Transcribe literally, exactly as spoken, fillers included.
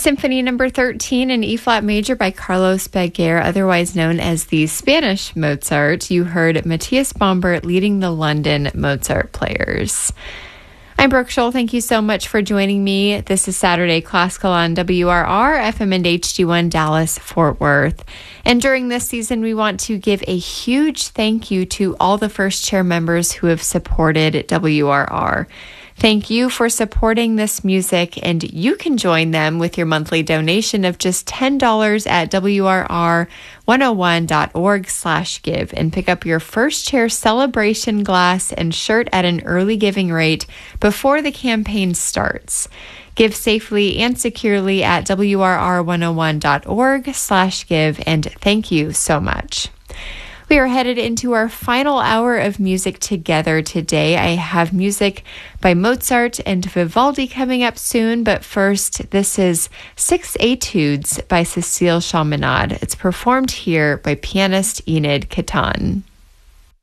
Symphony Number thirteen in E-flat major by Carlos Beguer, otherwise known as the Spanish Mozart. You heard Matthias Bombert leading the London Mozart Players. I'm Brooke Scholl. Thank you so much for joining me. This is Saturday Classical on W R R, F M and H D one Dallas, Fort Worth. And during this season, we want to give a huge thank you to all the first chair members who have supported W R R. Thank you for supporting this music, and you can join them with your monthly donation of just ten dollars at W R R one oh one dot org slash give and pick up your first chair celebration glass and shirt at an early giving rate before the campaign starts. Give safely and securely at W R R one oh one dot org slash give, and thank you so much. We are headed into our final hour of music together today. I have music by Mozart and Vivaldi coming up soon, but first, this is Six Etudes by Cécile Chaminade. It's performed here by pianist Enid Catan.